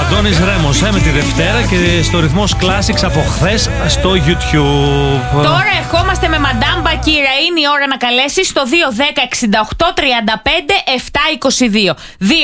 Αντώνης Ρέμος με τη Δευτέρα και στο ρυθμός Classics από χθες στο YouTube. Τώρα ερχόμαστε με Madame Bakira. Είναι η ώρα να καλέσεις στο 210-68-35-722.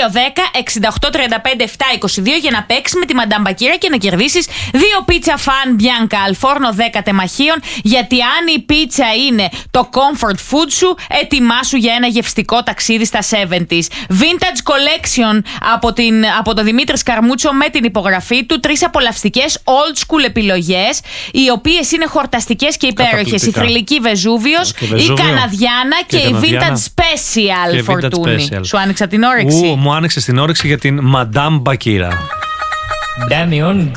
210-68-35-722 για να παίξεις με τη Madame Bakira και να κερδίσεις 2 πίτσα Fan Bianca Alforno 10 τεμαχίων. Γιατί αν η πίτσα είναι το comfort food σου, ετοιμάσου για ένα γευστικό ταξίδι στα 70s. Vintage Collection από το Δημήτρη Σκαρμούτσο με την υπογραφή του. 3 απολαυστικές old school επιλογές, οι οποίες είναι χορταστικές και υπέροχες. Η θρυλική Βεζούβιος, η Καναδιάνα και η Vintage Special Φορτούνη. Σου άνοιξα την όρεξη. Μου άνοιξε την όρεξη για την Madame Bakira. Damion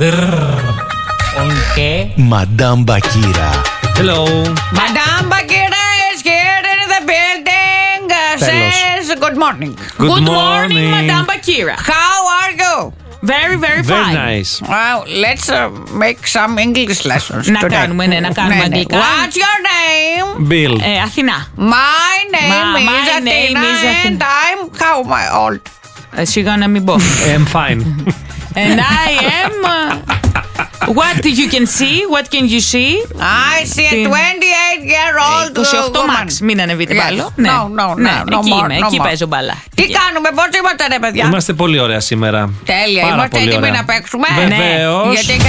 Madame Bakira. Hello. Madame Bakira is here in the building. Says good morning. Good morning, Madame Bakira. How are you? Very, very fine. Very nice. Well, let's make some English lessons Να today. κάνουμε αγγλικά. What's your name? Bill. Αθηνά. My name is name is Athena and I'm how am I old? Σιγά να μην πω. I'm fine. And I am... What you can see, what can you see? I see a 28-year-old 28 woman. max, μην ανεβείτε άλλο. No, εκεί more, είμαι, no εκεί more. παίζω μπάλα. Τι κάνουμε, πώς είμαστε ρε παιδιά? Είμαστε πολύ ωραία σήμερα. Τέλεια, Πάρα είμαστε πολύ έτοιμοι ωραία. να παίξουμε. Βεβαίως. Γιατί